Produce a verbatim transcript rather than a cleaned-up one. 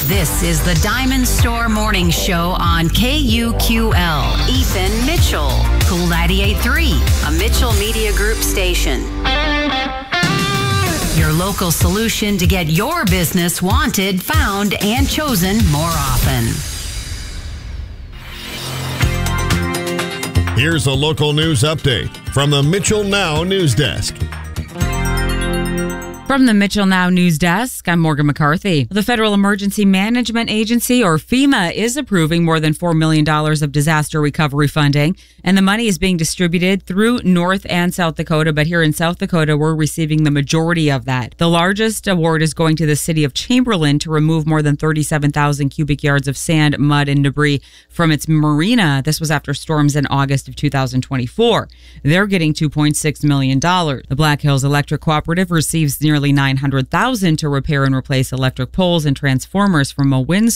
This is the Diamond Store Morning Show on K U Q L. Ethan Mitchell, Cool ninety-eight point three, a Mitchell Media Group station. Your local solution to get your business wanted, found, and chosen more often. Here's a local news update from the Mitchell Now News Desk. From the Mitchell Now News Desk, I'm Morgan McCarthy. The Federal Emergency Management Agency, or FEMA, is approving more than four million dollars of disaster recovery funding, and the money is being distributed through North and South Dakota, but here in South Dakota, we're receiving the majority of that. The largest award is going to the city of Chamberlain to remove more than thirty-seven thousand cubic yards of sand, mud, and debris from its marina. This was after storms in August of two thousand twenty-four. They're getting two point six million dollars. The Black Hills Electric Cooperative receives nearly nine hundred thousand dollars to repair and replace electric poles and transformers from a wind